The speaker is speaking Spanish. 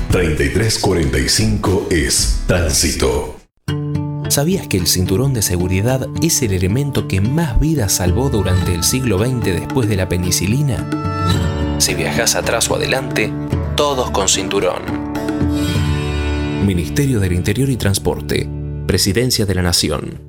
3345 es tránsito. ¿Sabías que el cinturón de seguridad es el elemento que más vidas salvó durante el siglo XX después de la penicilina? Si viajás atrás o adelante, todos con cinturón. Ministerio del Interior y Transporte, Presidencia de la Nación.